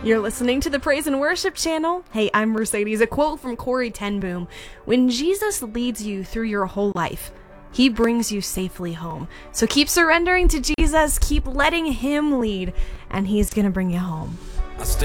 You're listening to the Praise and Worship channel. Hey, I'm Mercedes. A quote from Corrie ten Boom. When Jesus leads you through your whole life, he brings you safely home. So keep surrendering to Jesus, keep letting him lead, and he's going to bring you home.